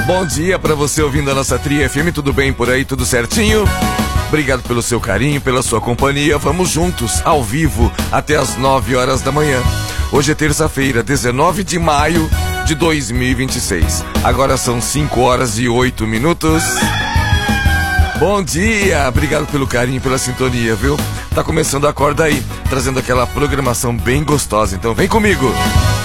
Bom dia pra você ouvindo a nossa Tri FM, tudo bem por aí, tudo certinho? Obrigado pelo seu carinho, pela sua companhia. Vamos juntos, ao vivo, até as 9 horas da manhã. Hoje é terça-feira, 19 de maio de 2026. Agora são 5 horas e 8 minutos. Bom dia, obrigado pelo carinho, pela sintonia, viu? Tá começando a Acorda Aí, trazendo aquela programação bem gostosa, então vem comigo.